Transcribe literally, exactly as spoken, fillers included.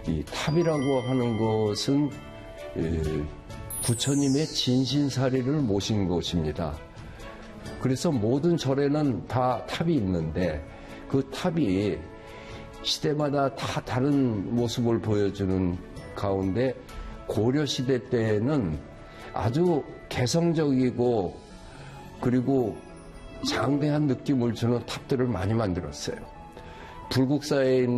이 탑이라고 하는 것은 부처님의 진신사리를 모신 곳입니다. 그래서 모든 절에는 다 탑이 있는데 그 탑이 시대마다 다 다른 모습을 보여주는 가운데 고려시대 때에는 아주 개성적이고 그리고 장대한 느낌을 주는 탑들을 많이 만들었어요. 불국사에 있는